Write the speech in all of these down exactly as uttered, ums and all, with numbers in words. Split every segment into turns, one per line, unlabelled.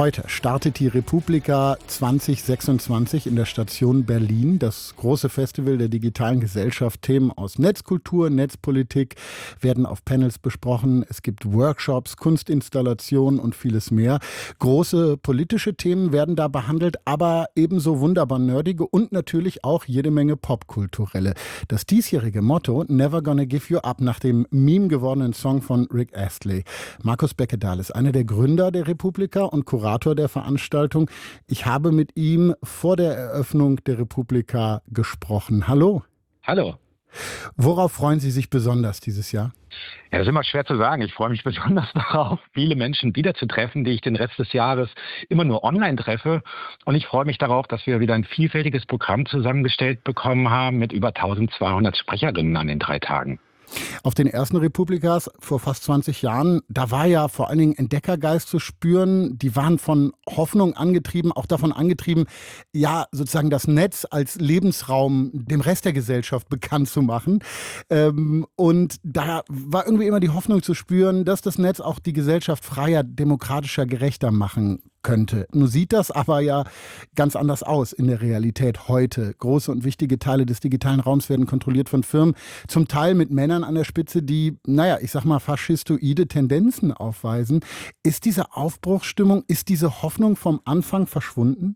Heute startet die Republika zwanzig sechsundzwanzig in der Station Berlin, das große Festival der digitalen Gesellschaft. Themen aus Netzkultur, Netzpolitik werden auf Panels besprochen. Es gibt Workshops, Kunstinstallationen und vieles mehr. Große politische Themen werden da behandelt, aber ebenso wunderbar nerdige und natürlich auch jede Menge popkulturelle. Das diesjährige Motto Never Gonna Give You Up nach dem Meme gewordenen Song von Rick Astley. Markus Beckedahl ist einer der Gründer der Republika und Kurator der Veranstaltung. Ich habe mit ihm vor der Eröffnung der Republika gesprochen. Hallo.
Hallo.
Worauf freuen Sie sich besonders dieses Jahr?
Ja, das ist immer schwer zu sagen. Ich freue mich besonders darauf, viele Menschen wiederzutreffen, die ich den Rest des Jahres immer nur online treffe. Und ich freue mich darauf, dass wir wieder ein vielfältiges Programm zusammengestellt bekommen haben mit über eintausendzweihundert Sprecherinnen an den drei Tagen.
Auf den ersten Republikas vor fast zwanzig Jahren, da war ja vor allen Dingen Entdeckergeist zu spüren. Die waren von Hoffnung angetrieben, auch davon angetrieben, ja, sozusagen das Netz als Lebensraum dem Rest der Gesellschaft bekannt zu machen. Ähm, und da war irgendwie immer die Hoffnung zu spüren, dass das Netz auch die Gesellschaft freier, demokratischer, gerechter machen könnte. Nun sieht das aber ja ganz anders aus in der Realität heute. Große und wichtige Teile des digitalen Raums werden kontrolliert von Firmen, zum Teil mit Männern an der Spitze, die, naja, ich sag mal, faschistoide Tendenzen aufweisen. Ist diese Aufbruchsstimmung, ist diese Hoffnung vom Anfang verschwunden?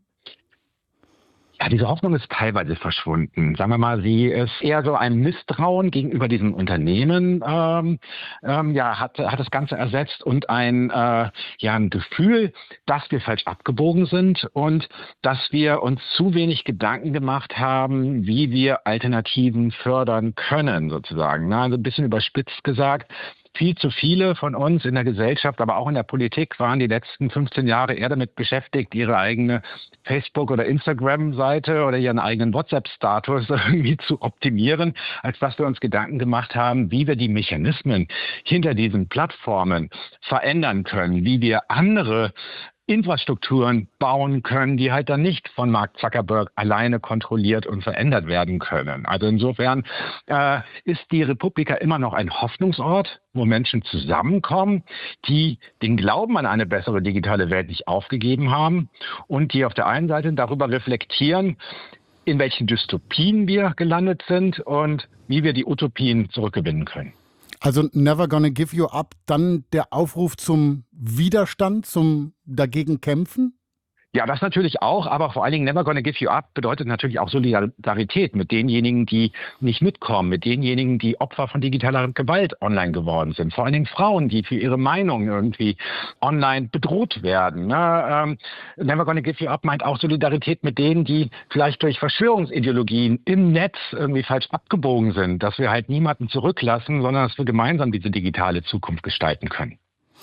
Ja, diese Hoffnung ist teilweise verschwunden. Sagen wir mal, sie ist eher so ein Misstrauen gegenüber diesem Unternehmen, ähm, ähm, ja, hat, hat das Ganze ersetzt und ein, äh, ja, ein Gefühl, dass wir falsch abgebogen sind und dass wir uns zu wenig Gedanken gemacht haben, wie wir Alternativen fördern können, sozusagen. Na, also ein bisschen überspitzt gesagt. Viel zu viele von uns in der Gesellschaft, aber auch in der Politik waren die letzten fünfzehn Jahre eher damit beschäftigt, ihre eigene Facebook- oder Instagram-Seite oder ihren eigenen WhatsApp-Status irgendwie zu optimieren, als dass wir uns Gedanken gemacht haben, wie wir die Mechanismen hinter diesen Plattformen verändern können, wie wir andere Infrastrukturen bauen können, die halt dann nicht von Mark Zuckerberg alleine kontrolliert und verändert werden können. Also insofern äh, ist die Republika immer noch ein Hoffnungsort, wo Menschen zusammenkommen, die den Glauben an eine bessere digitale Welt nicht aufgegeben haben und die auf der einen Seite darüber reflektieren, in welchen Dystopien wir gelandet sind und wie wir die Utopien zurückgewinnen können.
Also Never Gonna Give You Up, dann der Aufruf zum Widerstand, zum dagegen kämpfen?
Ja, das natürlich auch, aber vor allen Dingen Never Gonna Give You Up bedeutet natürlich auch Solidarität mit denjenigen, die nicht mitkommen, mit denjenigen, die Opfer von digitaler Gewalt online geworden sind. Vor allen Dingen Frauen, die für ihre Meinung irgendwie online bedroht werden. Ne? Ähm, Never Gonna Give You Up meint auch Solidarität mit denen, die vielleicht durch Verschwörungsideologien im Netz irgendwie falsch abgebogen sind, dass wir halt niemanden zurücklassen, sondern dass wir gemeinsam diese digitale Zukunft gestalten können.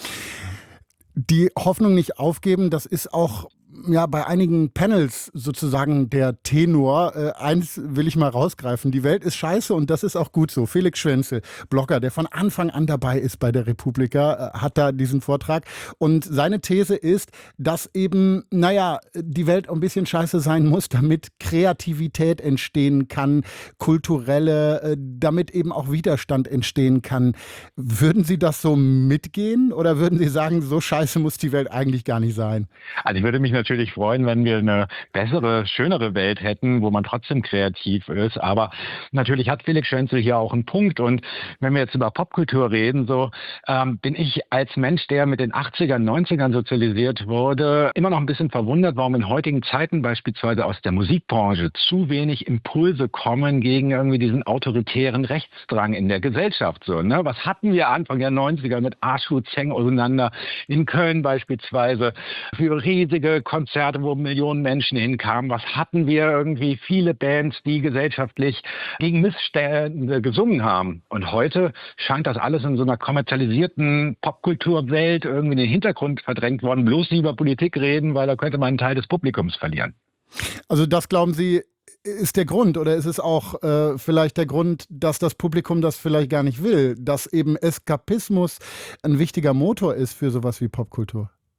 Die Hoffnung nicht aufgeben, das ist auch ja bei einigen Panels sozusagen der Tenor. Äh, eins will ich mal rausgreifen. Die Welt ist scheiße und das ist auch gut so. Felix Schwenzel, Blogger, der von Anfang an dabei ist bei der Republika, äh, hat da diesen Vortrag. Und seine These ist, dass eben, naja, die Welt ein bisschen scheiße sein muss, damit Kreativität entstehen kann, kulturelle, äh, damit eben auch Widerstand entstehen kann. Würden Sie das so mitgehen oder würden Sie sagen, so scheiße muss die Welt eigentlich gar nicht sein?
Also ich würde mich natürlich freuen, wenn wir eine bessere, schönere Welt hätten, wo man trotzdem kreativ ist. Aber natürlich hat Felix Schwenzel hier auch einen Punkt. Und wenn wir jetzt über Popkultur reden, so ähm, bin ich als Mensch, der mit den achtzigern, neunzigern sozialisiert wurde, immer noch ein bisschen verwundert, warum in heutigen Zeiten beispielsweise aus der Musikbranche zu wenig Impulse kommen gegen irgendwie diesen autoritären Rechtsdrang in der Gesellschaft. So, ne? Was hatten wir Anfang der neunziger mit Arschu Zeng auseinander in Köln beispielsweise für riesige Konzerte, wo Millionen Menschen hinkamen. Was hatten wir irgendwie? Viele Bands, die gesellschaftlich gegen Missstände gesungen haben. Und heute scheint das alles in so einer kommerzialisierten Popkulturwelt irgendwie in den Hintergrund verdrängt worden. Bloß nicht über Politik reden, weil da könnte man einen Teil des Publikums verlieren.
Also das glauben Sie, ist der Grund oder ist es auch äh, vielleicht der Grund, dass das Publikum das vielleicht gar nicht will, dass eben Eskapismus ein wichtiger Motor ist für sowas wie Popkultur?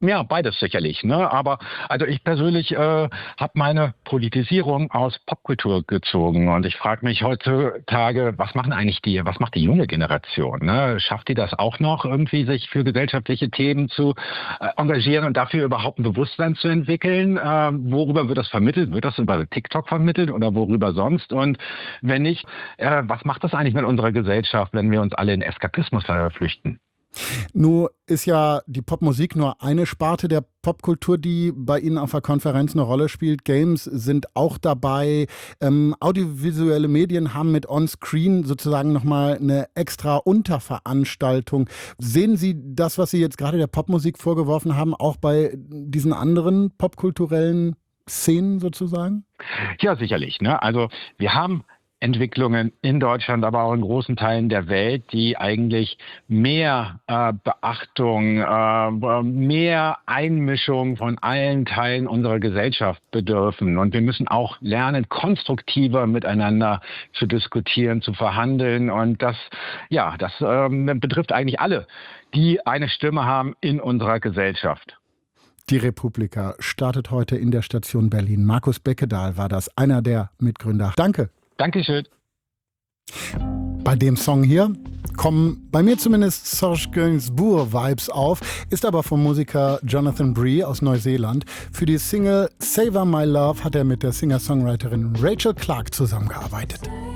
Ja, beides sicherlich. Ne? Aber also ich persönlich äh, habe meine Politisierung aus Popkultur gezogen und ich frage mich heutzutage, was machen eigentlich die, was macht die junge Generation? Ne? Schafft die das auch noch irgendwie, sich für gesellschaftliche Themen zu äh, engagieren und dafür überhaupt ein Bewusstsein zu entwickeln? Äh, worüber wird das vermittelt? Wird das über TikTok vermittelt oder worüber sonst? Und wenn nicht, äh, was macht das eigentlich mit unserer Gesellschaft, wenn wir uns alle in Eskapismus äh, flüchten?
Nun ist ja die Popmusik nur eine Sparte der Popkultur, die bei Ihnen auf der Konferenz eine Rolle spielt. Games sind auch dabei. Ähm, audiovisuelle Medien haben mit On-Screen sozusagen nochmal eine extra Unterveranstaltung. Sehen Sie das, was Sie jetzt gerade der Popmusik vorgeworfen haben, auch bei diesen anderen popkulturellen Szenen sozusagen?
Ja, sicherlich. Ne? Also wir haben Entwicklungen in Deutschland, aber auch in großen Teilen der Welt, die eigentlich mehr äh, Beachtung, äh, mehr Einmischung von allen Teilen unserer Gesellschaft bedürfen. Und wir müssen auch lernen, konstruktiver miteinander zu diskutieren, zu verhandeln. Und das, ja, das ähm, betrifft eigentlich alle, die eine Stimme haben in unserer Gesellschaft.
Die Republika startet heute in der Station Berlin. Markus Beckedahl war das, einer der Mitgründer. Danke.
Dankeschön.
Bei dem Song hier kommen bei mir zumindest Serge Gainsbourg-Vibes auf, ist aber vom Musiker Jonathan Bree aus Neuseeland. Für die Single Savor My Love hat er mit der Singer-Songwriterin Rachel Clark zusammengearbeitet.